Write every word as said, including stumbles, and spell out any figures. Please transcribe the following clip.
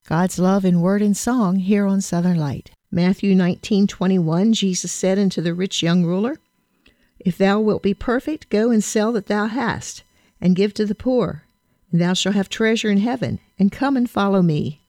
God's love in word and song here on Southern Light. Matthew nineteen twenty-one, Jesus said unto the rich young ruler, If thou wilt be perfect, go and sell that thou hast, and give to the poor, and thou shalt have treasure in heaven, and come and follow me.